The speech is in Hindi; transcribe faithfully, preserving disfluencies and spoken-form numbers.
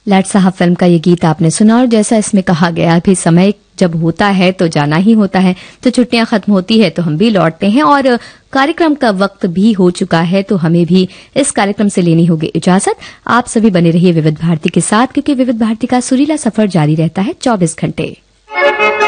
लाट साहब फिल्म का ये गीत आपने सुना और जैसा इसमें कहा गया भी समय जब होता है तो जाना ही होता है, तो छुट्टियां खत्म होती है तो हम भी लौटते हैं और कार्यक्रम का वक्त भी हो चुका है तो हमें भी इस कार्यक्रम से लेनी होगी इजाजत। आप सभी बने रहिए विविध भारती के साथ क्योंकि विविध भारती का सुरीला सफर जारी रहता है चौबीस घंटे।